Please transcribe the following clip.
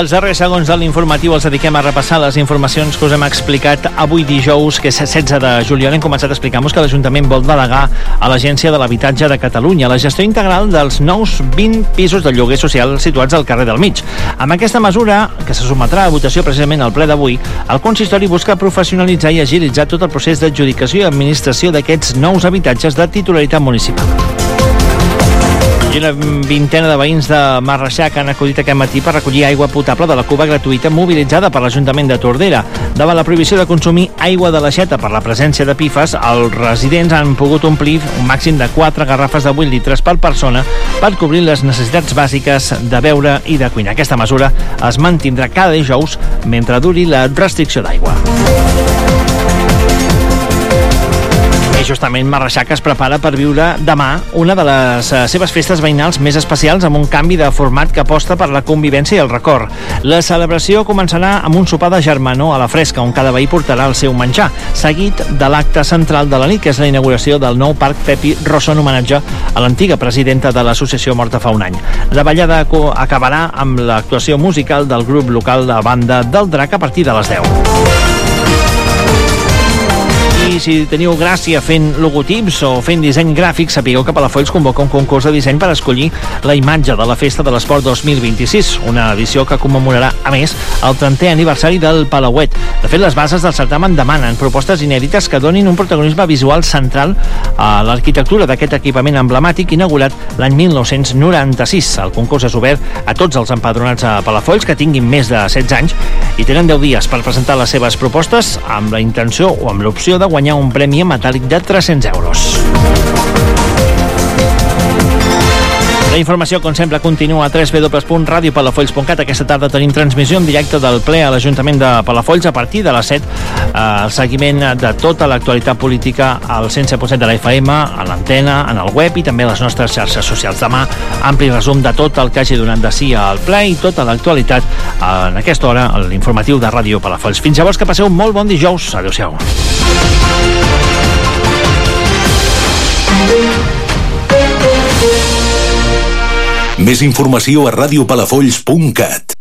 Els darrers segons de l'informatiu els dediquem a repassar les informacions que us hem explicat avui dijous, que és 16 de juliol. Hem començat a explicar-vos que l'Ajuntament vol delegar a l'Agència de l'Habitatge de Catalunya la gestió integral dels nous 20 pisos de lloguer social situats al carrer del Mig. Amb aquesta mesura, que se sotmetrà a votació precisament al ple d'avui, el consistori busca professionalitzar i agilitzar tot el procés d'adjudicació i administració d'aquests nous habitatges de titularitat municipal. I una vintena de veïns de Marreixac han acudit aquest matí per recollir aigua potable de la cuba gratuïta mobilitzada per l'Ajuntament de Tordera. Davant la prohibició de consumir aigua de l'aixeta per la presència de PFAS, els residents han pogut omplir un màxim de 4 garrafes de 8 litres per persona per cobrir les necessitats bàsiques de beure i de cuinar. Aquesta mesura es mantindrà cada dijous mentre duri la restricció d'aigua. I justament Marreixac es prepara per viure demà una de les seves festes veïnals més especials amb un canvi de format que aposta per la convivència i el record. La celebració començarà amb un sopar de germanor a la fresca, on cada veí portarà el seu menjar, seguit de l'acte central de la nit, que és la inauguració del nou Parc Pepi Rosso en homenatge a l'antiga presidenta de l'associació morta fa un any. La ballada acabarà amb l'actuació musical del grup local de banda del Drac a partir de les 10. I si teniu gràcia fent logotips o fent disseny gràfic, sapigueu que Palafolls convoca un concurs de disseny per escollir la imatge de la Festa de l'Esport 2026, una edició que commemorarà, a més, el 30è aniversari del Palauet. De fet, les bases del certamen demanen propostes inèdites que donin un protagonisme visual central a l'arquitectura d'aquest equipament emblemàtic inaugurat l'any 1996. El concurs és obert a tots els empadronats a Palafolls que tinguin més de 16 anys i tenen 10 dies per presentar les seves propostes amb la intenció o amb l'opció de guanyar un premi metàl·lic de 300 euros. La informació, com sempre, continua a www.radiopalafolls.cat. Aquesta tarda tenim transmissió en directe del ple a l'Ajuntament de Palafolls a partir de les 7. El seguiment de tota l'actualitat política al 107.7 de la FM, a l'antena, en el web i també a les nostres xarxes socials. Demà, ampli resum de tot el que hagi donat de si al ple i tota l'actualitat en aquesta hora, a l'informatiu de Ràdio Palafolls. Fins llavors, que passeu un molt bon dijous. Adéu-siau. Més informació a radiopalafolls.cat.